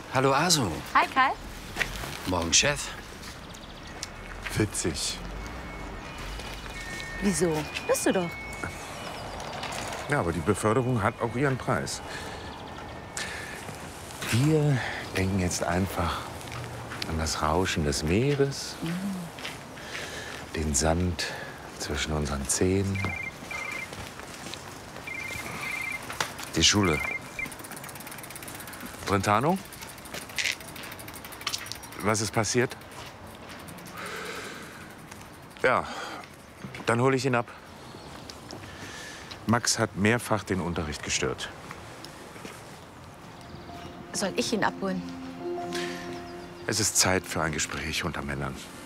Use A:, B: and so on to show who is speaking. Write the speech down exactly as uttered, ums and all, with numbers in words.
A: Hallo, Asu.
B: Hi, Kai.
A: Morgen, Chef.
C: Witzig.
B: Wieso? Bist du doch.
C: Ja, aber die Beförderung hat auch ihren Preis. Wir denken jetzt einfach an das Rauschen des Meeres, mhm. den Sand zwischen unseren Zehen, die Schule. Brentano? Was ist passiert? Ja, dann hole ich ihn ab. Max hat mehrfach den Unterricht gestört.
B: Soll ich ihn abholen?
C: Es ist Zeit für ein Gespräch unter Männern.